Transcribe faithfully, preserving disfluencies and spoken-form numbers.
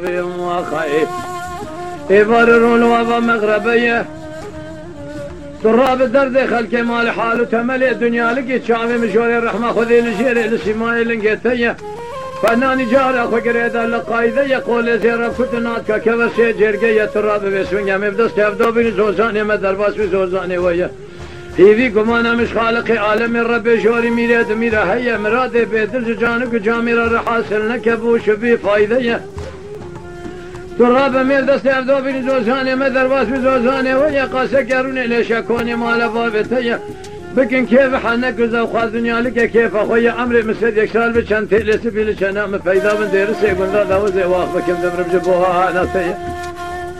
وخيف يبررون وضع مغربية تراب درد خلق مال حال وتملي الدنيا لقيت شامي مشوري الرحمة خذي لشيري لسماي لنقيتية فناني جارة خقريدا لقايدة يقول زيرا كتنات ككذا شيء جرقية تراب بسوينيا مبدس تفدو بني زوزاني مدرباس بزوزاني ويا هيفي قمانا مش خالقي عالم الرب شوري ميراد ميرا هيا مرادي بيدرج جانك جاميرا رحاسل نكبوش بي فايدة تراب مير دست افدو بين زوزاني مدر باس بزوزاني ويا قاسه قروني ليش اكوني مال بابتيا بكن كيف حنك وزو خاز دنيا لك كيف اخويا عمري مسد يكسال بشنتي لسبي لشنا مفيدا من دير سيقول ذا وزي واخ بكم دبر بجبوها انا سيا